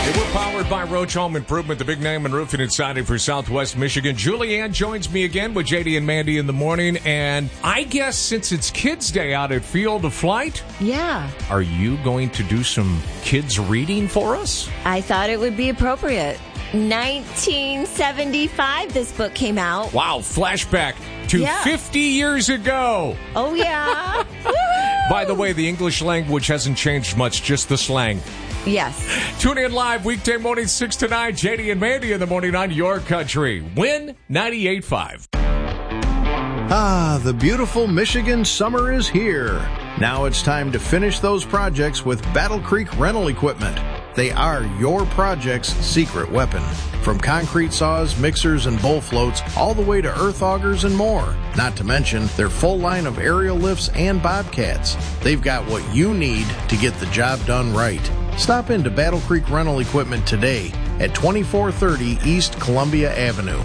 Hey, we're powered by Roach Home Improvement, the big name in roofing and siding for Southwest Michigan. Julianne joins me again with JD and Mandy in the morning. And I guess since it's Kids Day out at Field of Flight, yeah, are you going to do some kids reading for us? I thought it would be appropriate. 1975, this book came out. Wow, flashback to 50 years ago. Oh, yeah. By the way, the English language hasn't changed much, just the slang. Yes. Tune in live weekday morning 6 to 9. JD and Mandy in the morning on Your Country. Win 98.5. Ah, the beautiful Michigan summer is here. Now it's time to finish those projects with Battle Creek Rental Equipment. They are your project's secret weapon. From concrete saws, mixers, and bull floats, all the way to earth augers and more. Not to mention their full line of aerial lifts and bobcats. They've got what you need to get the job done right. Stop into Battle Creek Rental Equipment today at 2430 East Columbia Avenue.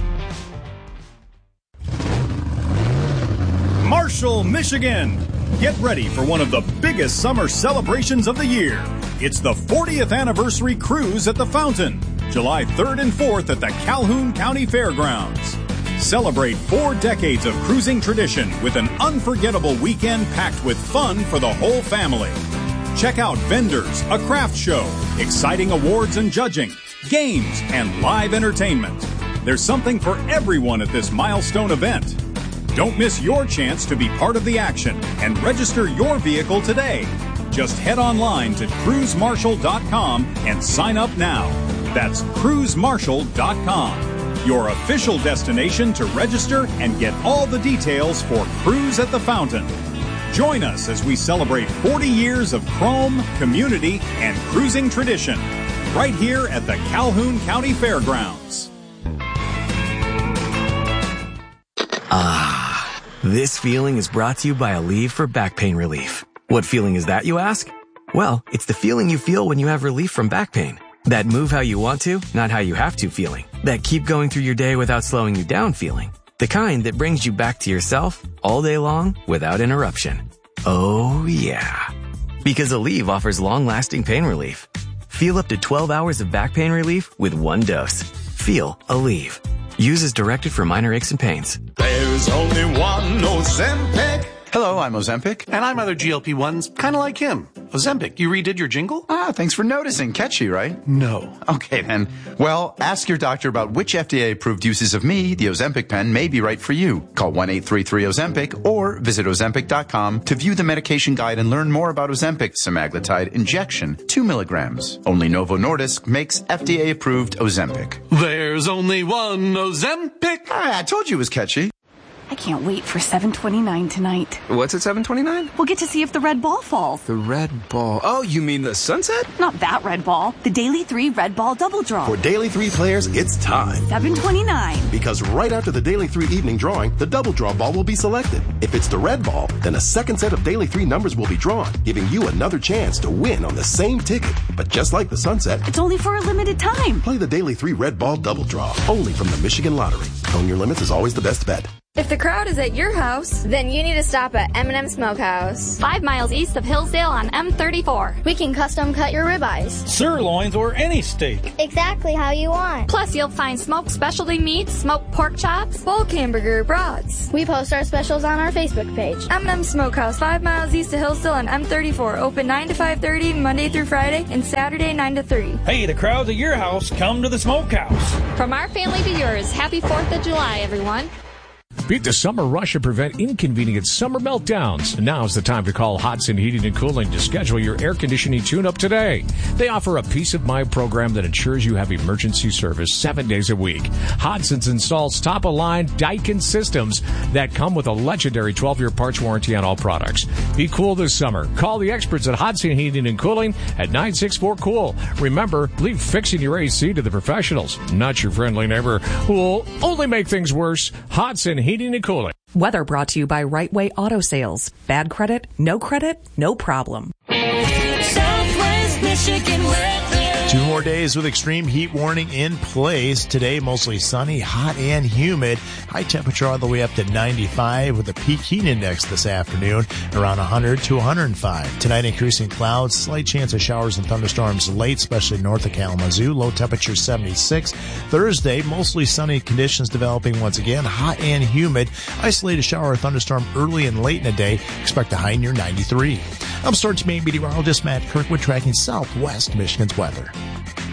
Marshall, Michigan. Get ready for one of the biggest summer celebrations of the year. It's the 40th anniversary cruise at the Fountain, July 3rd and 4th at the Calhoun County Fairgrounds. Celebrate 4 decades of cruising tradition with an unforgettable weekend packed with fun for the whole family. Check out vendors, a craft show, exciting awards and judging, games, and live entertainment. There's something for everyone at this milestone event. Don't miss your chance to be part of the action and register your vehicle today. Just head online to cruisemarshall.com and sign up now. That's cruisemarshall.com, your official destination to register and get all the details for Cruise at the Fountain. Join us as we celebrate 40 years of chrome, community, and cruising tradition right here at the Calhoun County Fairgrounds. Ah, this feeling is brought to you by Aleve for back pain relief. What feeling is that, you ask? Well, it's the feeling you feel when you have relief from back pain. That move how you want to, not how you have to feeling. That keep going through your day without slowing you down feeling. The kind that brings you back to yourself all day long without interruption. Oh, yeah. Because Aleve offers long-lasting pain relief. Feel up to 12 hours of back pain relief with one dose. Feel Aleve. Use as directed for minor aches and pains. There's only one Ozempic. Hello, I'm Ozempic. And I'm other GLP-1s, kind of like him. Ozempic, you redid your jingle? Ah, thanks for noticing. Catchy, right? No. Okay, then. Well, ask your doctor about which FDA-approved uses of me, the Ozempic pen, may be right for you. Call 1-833-OZEMPIC or visit Ozempic.com to view the medication guide and learn more about Ozempic semaglutide injection, 2 milligrams. Only Novo Nordisk makes FDA-approved Ozempic. There's only one Ozempic. Ah, I told you it was catchy. I can't wait for 7:29 tonight. What's at 7:29? We'll get to see if the red ball falls. The red ball. Oh, you mean the sunset? Not that red ball. The Daily 3 red ball double draw. For Daily 3 players, it's time. 7:29. Because right after the Daily 3 evening drawing, the double draw ball will be selected. If it's the red ball, then a second set of Daily 3 numbers will be drawn, giving you another chance to win on the same ticket. But just like the sunset, it's only for a limited time. Play the Daily 3 red ball double draw, only from the Michigan Lottery. Knowing your limits is always the best bet. If the crowd is at your house, then you need to stop at M&M Smokehouse. 5 miles east of Hillsdale on M34. We can custom cut your ribeyes, sirloins, or any steak. Exactly how you want. Plus, you'll find smoked specialty meats, smoked pork chops, bulk hamburger, brats. We post our specials on our Facebook page. M&M Smokehouse, 5 miles east of Hillsdale on M34. Open 9 to 5:30, Monday through Friday, and Saturday 9 to 3. Hey, the crowd's at your house. Come to the Smokehouse. From our family to yours, happy 4th of July, everyone. Beat the summer rush and prevent inconvenient summer meltdowns. Now's the time to call Hodson Heating and Cooling to schedule your air conditioning tune-up today. They offer a peace of mind program that ensures you have emergency service 7 days a week. Hodson's installs top-of-line Daikin systems that come with a legendary 12-year parts warranty on all products. Be cool this summer. Call the experts at Hodson Heating and Cooling at 964-COOL. Remember, leave fixing your AC to the professionals, not your friendly neighbor who will only make things worse. Hodson Heating and Cooling. Weather brought to you by Right Way Auto Sales. Bad credit, no problem. Southwest Michigan weather. 2 more days with extreme heat warning in place. Today, mostly sunny, hot, and humid. High temperature all the way up to 95 with a peak heat index this afternoon around 100 to 105. Tonight, increasing clouds, slight chance of showers and thunderstorms late, especially north of Kalamazoo. Low temperature 76. Thursday, mostly sunny conditions developing once again, hot and humid. Isolated shower or thunderstorm early and late in the day. Expect a high near 93. I'm Storage Maine meteorologist Matt Kirkwood tracking southwest Michigan's weather.